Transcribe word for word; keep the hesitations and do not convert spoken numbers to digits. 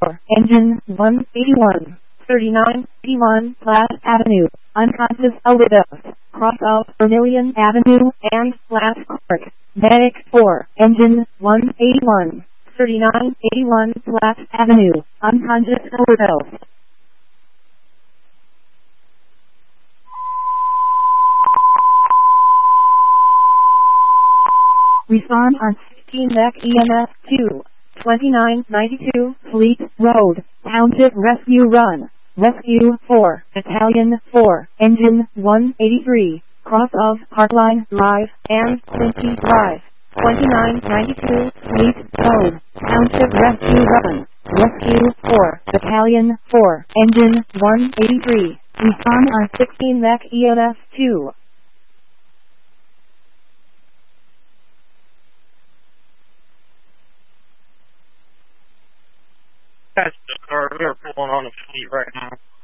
four, engine one eighty-one, thirty-nine eighty-one Platt Avenue, unconscious overdose, cross of Vermilion Avenue and Glass Court, medic four, engine one eighty-one, thirty-nine eighty-one Platt Avenue, unconscious overdose. Respond on sixteen M E C E M S two, twenty-nine ninety-two Fleet Road, Township Rescue Run, Rescue four, Battalion four, Engine one eighty-three, cross of Parkline Drive and Quincy Drive, twenty-nine ninety-two Fleet Road, Township Rescue Run, Rescue four, Battalion four, Engine one eighty-three, respond on sixteen M E C E M S two. That's the car. We're pulling on the fleet right now.